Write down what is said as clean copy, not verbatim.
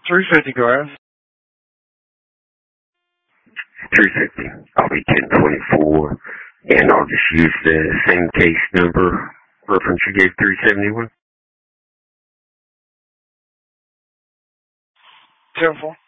350, go ahead. 350. I'll be 1024, and I'll just use the same case number reference you gave, 371. 10-4.